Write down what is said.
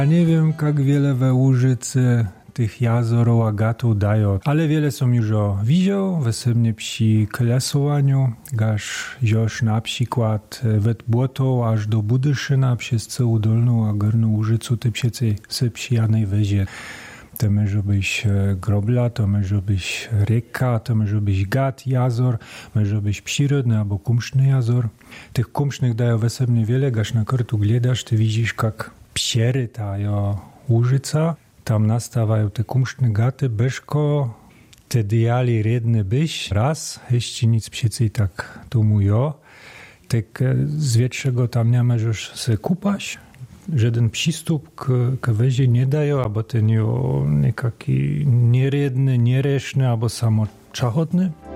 Ja nie wiem, jak wiele we Łużycy tych jazorów a gatów dają, ale wiele są już widział, wesebnie przy klesowaniu, gaż już na przykład wet błotą aż do Budyszyna przez całą dolną a górną Łużycu ty się przy Janej wezie. To może być grobla, to może być rzeka, to może być gat, jazor, może być przyrodny albo kumszny jazor. Tych kumsznych dają wesebnie wiele, gaż na kartu gledasz, ty widzisz, jak psiery ta Łużyca. Tam nastawają te kumszne gaty, beszko, te diali redne byś, raz, jeszcze nic psieci tak tu mówią. Tak z wietrzego tam nie możesz se kupać, żaden przystup k wezie nie dają, albo ten niekaki nieredny, niereszny, albo samo czachodny.